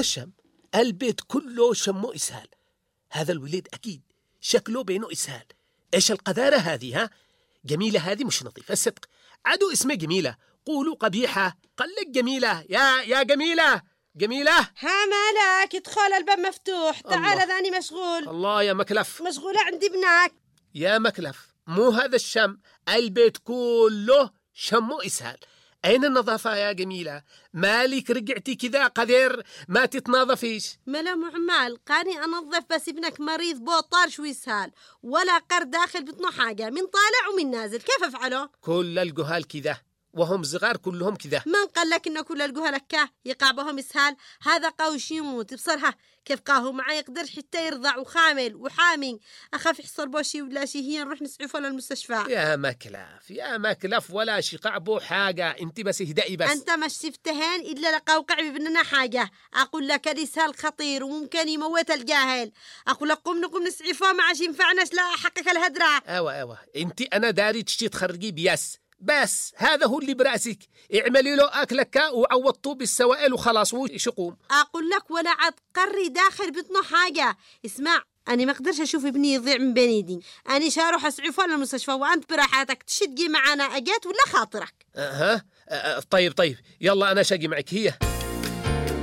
الشم؟ البيت كله شمه إسهال. هذا الوليد أكيد شكله بينه إسهال. إيش القذارة هذه ها؟ جميلة هذه مش نظيفة الصدق. عدو اسمه جميلة، قولوا قبيحة. قال لك جميلة يا جميلة. جميلة، ها مالك؟ ادخل، الباب مفتوح. تعال ذاني مشغول. الله يا مكلف. مشغولة عند ابنك يا مكلف، مو هذا الشم، البيت كله شمه إسهال. أين النظافة يا جميلة؟ مالك رجعتي كذا قدر ما تتنظفيش؟ ملا معمال، قاني أنظف بس ابنك مريض بوطار شو يسهال، ولا قر داخل بطنه حاجة، من طالع ومن نازل. كيف أفعله؟ كل الجهال كذا، وهم صغار كلهم كذا. من قال لك إنه كل الجهال كه يقع بهم إسهال؟ هذا قوش يموت بصرها. كيف قاهو معه يقدر حتى يرضع وخامل وحامي. أخاف يحصل بوشي ولا شي، هي نروح نسعفه للمستشفى. يا مكلف ولا شقع بو حاجة، انت بس اهدئي بس. أنت مش شفتهن إلا لقوقع ببننا حاجة. أقول لك الإسهال خطير وممكن يموت الجاهل. أقول لك قم نسعفه ما عاش ينفعناش، لا حقك الهدرة. ايوه انت انا داري تشتي تخرجي بياس، بس هذا هو اللي برأسك. اعملي له أكلك وعوضتوه بالسوائل وخلاص وشقوم. أقول لك ولا عاد قري داخل بطنه حاجة. اسمع، أنا ما أقدرش أشوف ابني يضيع من بين يدي. أنا شاروح أسعفه للمستشفى، وأنت براحتك تشدقي معنا. أجات ولا خاطرك؟ طيب يلا أنا شاقي معك. هي